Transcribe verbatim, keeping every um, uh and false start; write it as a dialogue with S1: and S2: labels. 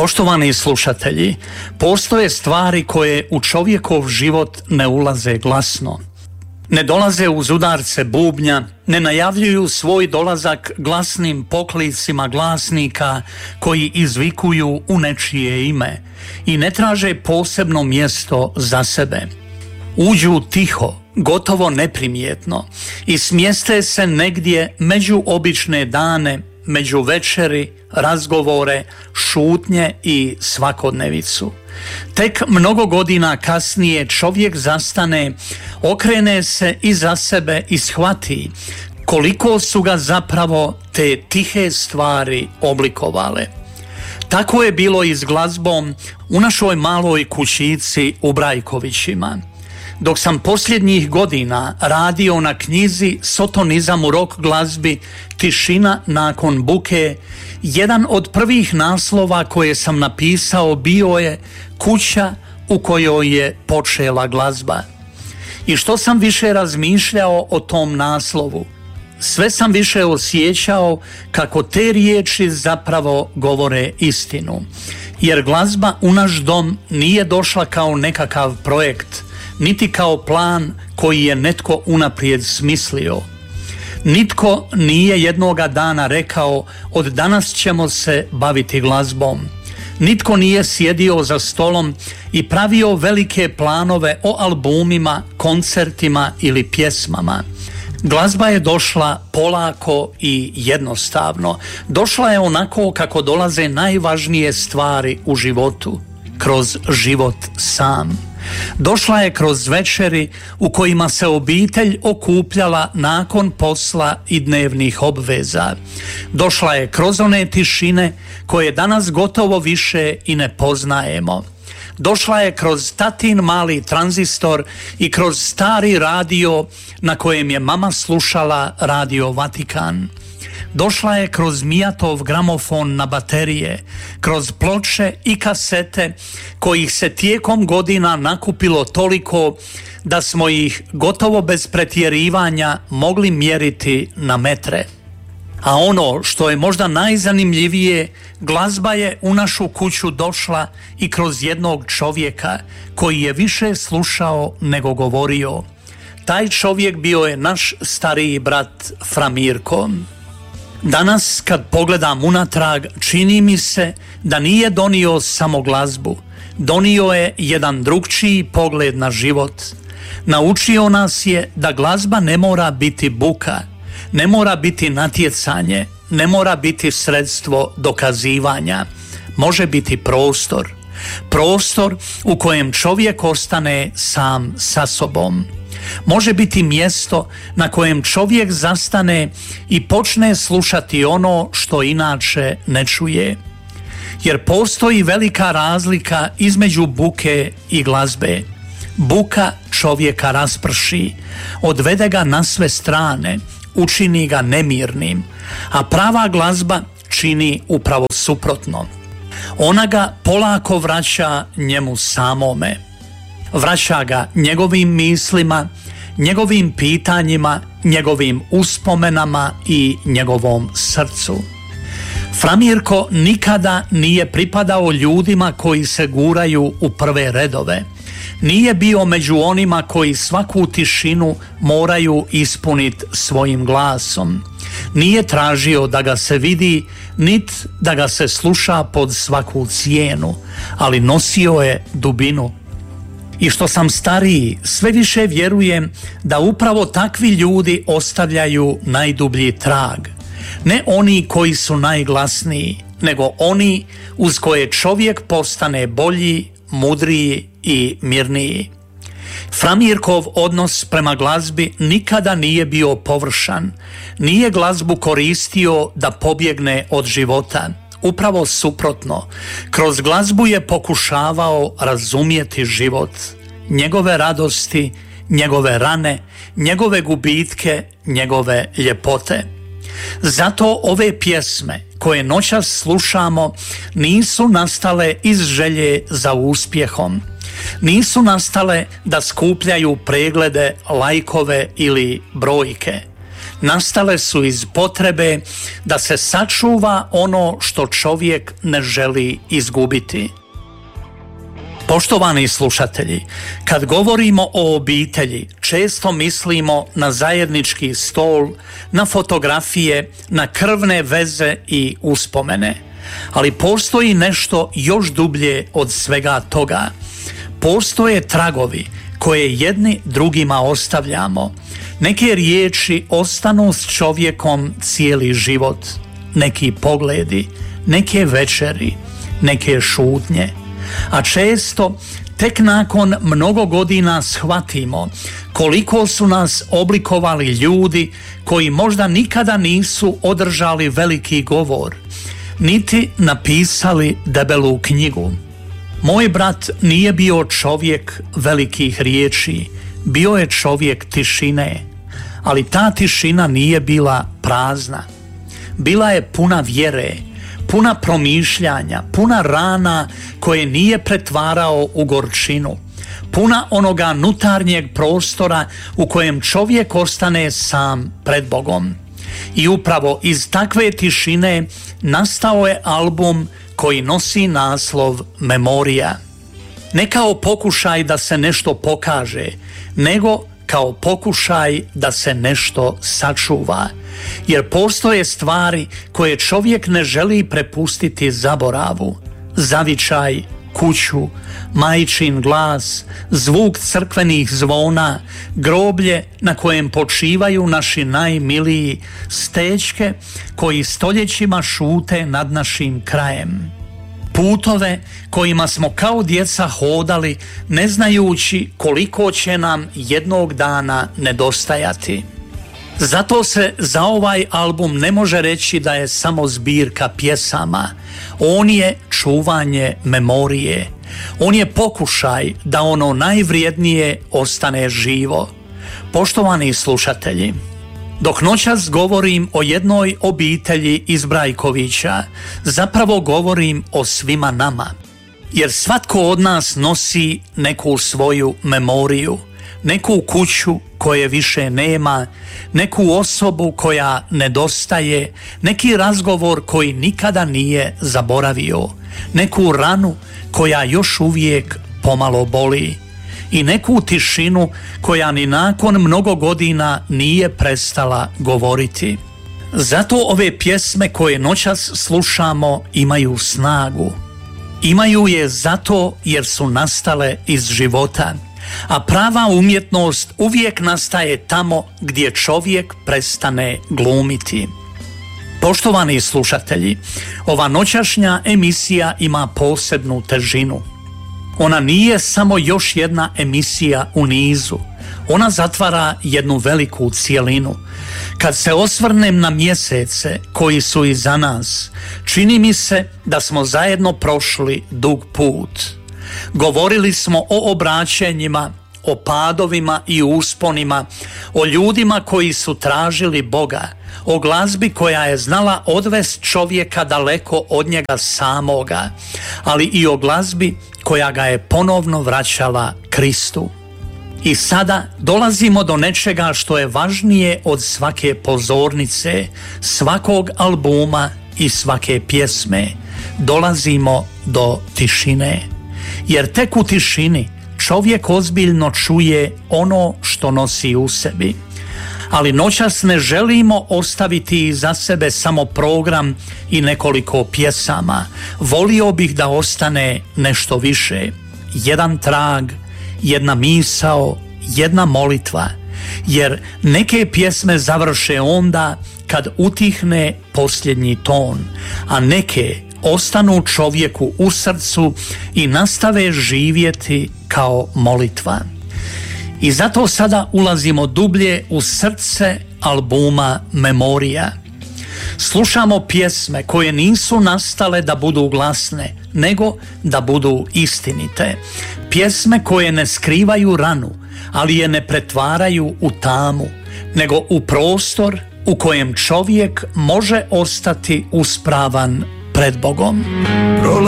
S1: Poštovani slušatelji, postoje stvari koje u čovjekov život ne ulaze glasno. Ne dolaze uz udarce bubnja, ne najavljuju svoj dolazak glasnim poklicima glasnika koji izvikuju u nečije ime i ne traže posebno mjesto za sebe. Uđu tiho, gotovo neprimjetno i smjeste se negdje među obične dane, među večeri, razgovore, šutnje i svakodnevicu. Tek mnogo godina kasnije čovjek zastane, okrene se iza sebe i shvati koliko su ga zapravo te tihe stvari oblikovale. Tako je bilo i s glazbom u našoj maloj kućici u Brajkovićima. Dok sam posljednjih godina radio na knjizi Sotonizam u rock glazbi, tišina nakon buke, jedan od prvih naslova koje sam napisao bio je Kuća u kojoj je počela glazba. I što sam više razmišljao o tom naslovu, sve sam više osjećao kako te riječi zapravo govore istinu. Jer glazba u naš dom nije došla kao nekakav projekt, niti kao plan koji je netko unaprijed smislio. Nitko nije jednoga dana rekao od danas ćemo se baviti glazbom. Nitko nije sjedio za stolom i pravio velike planove o albumima, koncertima ili pjesmama. Glazba je došla polako i jednostavno. Došla je onako kako dolaze najvažnije stvari u životu, kroz život sam. Došla je kroz večeri u kojima se obitelj okupljala nakon posla i dnevnih obveza. Došla je kroz one tišine koje danas gotovo više i ne poznajemo. Došla je kroz tatin mali tranzistor i kroz stari radio na kojem je mama slušala Radio Vatikan. Došla je kroz Mijatov gramofon na baterije, kroz ploče i kasete kojih se tijekom godina nakupilo toliko da smo ih gotovo bez pretjerivanja mogli mjeriti na metre. A ono što je možda najzanimljivije, glazba je u našu kuću došla i kroz jednog čovjeka koji je više slušao nego govorio. Taj čovjek bio je naš stariji brat Fra Mirko. Danas kad pogledam unatrag, čini mi se da nije donio samo glazbu, donio je jedan drukčiji pogled na život. Naučio nas je da glazba ne mora biti buka, ne mora biti natjecanje, ne mora biti sredstvo dokazivanja, može biti prostor. Prostor u kojem čovjek ostane sam sa sobom. Može biti mjesto na kojem čovjek zastane i počne slušati ono što inače ne čuje. Jer postoji velika razlika između buke i glazbe. Buka čovjeka rasprši, odvede ga na sve strane, učini ga nemirnim, a prava glazba čini upravo suprotno. Ona ga polako vraća njemu samome. Vraća ga njegovim mislima, njegovim pitanjima, njegovim uspomenama i njegovom srcu. Fra Mirko nikada nije pripadao ljudima koji se guraju u prve redove. Nije bio među onima koji svaku tišinu moraju ispuniti svojim glasom. Nije tražio da ga se vidi, nit da ga se sluša pod svaku cijenu, ali nosio je dubinu. I što sam stariji, sve više vjerujem da upravo takvi ljudi ostavljaju najdublji trag. Ne oni koji su najglasniji, nego oni uz koje čovjek postane bolji, mudriji i mirniji. Fra Mirkov odnos prema glazbi nikada nije bio površan, nije glazbu koristio da pobjegne od života. Upravo suprotno, kroz glazbu je pokušavao razumjeti život, njegove radosti, njegove rane, njegove gubitke, njegove ljepote. Zato ove pjesme koje noćas slušamo nisu nastale iz želje za uspjehom. Nisu nastale da skupljaju preglede, lajkove ili brojke. nastale su iz potrebe da se sačuva ono što čovjek ne želi izgubiti. Poštovani slušatelji, kad govorimo o obitelji, često mislimo na zajednički stol, na fotografije, na krvne veze i uspomene. Ali postoji nešto još dublje od svega toga. Postoje tragovi koje jedni drugima ostavljamo. Neke riječi ostanu s čovjekom cijeli život, neki pogledi, neke večeri, neke šutnje. A često tek nakon mnogo godina shvatimo koliko su nas oblikovali ljudi koji možda nikada nisu održali veliki govor, niti napisali debelu knjigu. Moj brat nije bio čovjek velikih riječi, bio je čovjek tišine, ali ta tišina nije bila prazna. Bila je puna vjere, puna promišljanja, puna rana koje nije pretvarao u gorčinu, puna onoga nutarnjeg prostora u kojem čovjek ostane sam pred Bogom. I upravo iz takve tišine nastao je album koji nosi naslov Memorija. Ne kao pokušaj da se nešto pokaže, nego kao pokušaj da se nešto sačuva. Jer postoje stvari koje čovjek ne želi prepustiti zaboravu. Zavičaj, kuću, majčin glas, zvuk crkvenih zvona, groblje na kojem počivaju naši najmiliji, stećke koji stoljećima šute nad našim krajem. Putove kojima smo kao djeca hodali, ne znajući koliko će nam jednog dana nedostajati. Zato se za ovaj album ne može reći da je samo zbirka pjesama. On je čuvanje memorije. On je pokušaj da ono najvrijednije ostane živo. Poštovani slušatelji, dok noćas govorim o jednoj obitelji iz Brajkovića, zapravo govorim o svima nama. Jer svatko od nas nosi neku svoju memoriju, neku kuću koje više nema, neku osobu koja nedostaje, neki razgovor koji nikada nije zaboravio, neku ranu koja još uvijek pomalo boli i neku tišinu koja ni nakon mnogo godina nije prestala govoriti. Zato ove pjesme koje noćas slušamo imaju snagu. Imaju je zato jer su nastale iz života. A prava umjetnost uvijek nastaje tamo gdje čovjek prestane glumiti. Poštovani slušatelji, ova noćašnja emisija ima posebnu težinu. Ona nije samo još jedna emisija u nizu. Ona zatvara jednu veliku cijelinu. Kad se osvrnem na mjesece koji su iza nas, čini mi se da smo zajedno prošli dug put. Govorili smo o obraćanjima, o padovima i usponima, o ljudima koji su tražili Boga, o glazbi koja je znala odvest čovjeka daleko od njega samoga, ali i o glazbi koja ga je ponovno vraćala Kristu. I sada dolazimo do nečega što je važnije od svake pozornice, svakog albuma i svake pjesme. Dolazimo do tišine. Jer tek u tišini čovjek ozbiljno čuje ono što nosi u sebi. Ali noćas ne želimo ostaviti iza sebe samo program i nekoliko pjesama. Volio bih da ostane nešto više. Jedan trag, jedna misao, jedna molitva. Jer neke pjesme završe onda kad utihne posljednji ton, a neke ostanu čovjeku u srcu i nastave živjeti kao molitva. I zato sada ulazimo dublje u srce albuma Memorija. Slušamo pjesme koje nisu nastale da budu glasne, nego da budu istinite. Pjesme koje ne skrivaju ranu, ali je ne pretvaraju u tamu, nego u prostor u kojem čovjek može ostati uspravan pred Bogom.